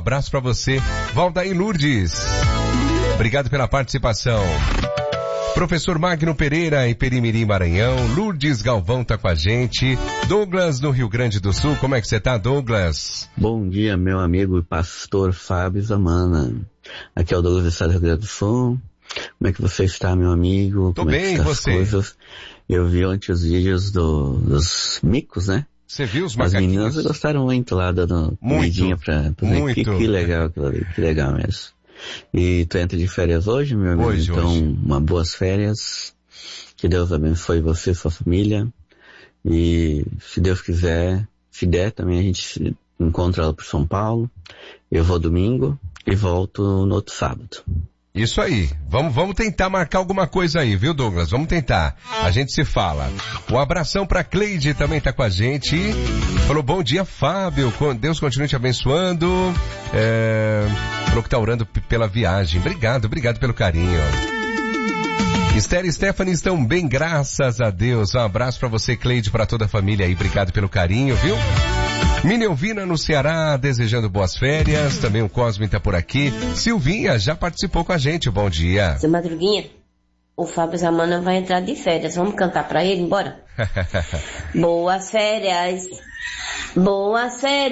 abraço pra você. Valdair Lourdes, obrigado pela participação. Professor Magno Pereira, em Perimirim, Maranhão. Lourdes Galvão tá com a gente. Douglas, no Rio Grande do Sul. Como é que você tá, Douglas? Bom dia, meu amigo e pastor Fábio Zamana. Aqui é o Douglas do Estado do Rio Grande do Sul. Como é que você está, meu amigo? Tô Como bem, é que você? As coisas? Eu vi ontem os vídeos dos micos, né? Você viu os As macaquinhos? meninas gostaram muito lá, dando comidinha pra muito. Que legal aquilo ali, que legal mesmo. E tu entra de férias hoje, meu amigo? Hoje. Uma boas férias. Que Deus abençoe você e sua família. E se Deus quiser, se der também a gente se encontra lá por São Paulo. Eu vou domingo e volto no outro sábado. Isso aí. Vamos tentar marcar alguma coisa aí, viu, Douglas? Vamos tentar. A gente se fala. Um abração pra Cleide, também tá com a gente. Falou, bom dia, Fábio. Deus continue te abençoando. Falou que tá orando pela viagem. Obrigado pelo carinho. Esther e Stephanie estão bem, graças a Deus. Um abraço pra você, Cleide, pra toda a família aí. Obrigado pelo carinho, viu? Minelvina no Ceará, desejando boas férias. Também o Cosme tá por aqui. Silvinha já participou com a gente. Bom dia. Seu Madruguinha, o Fábio Zamana vai entrar de férias. Vamos cantar pra ele, bora? Boas férias. Boas férias.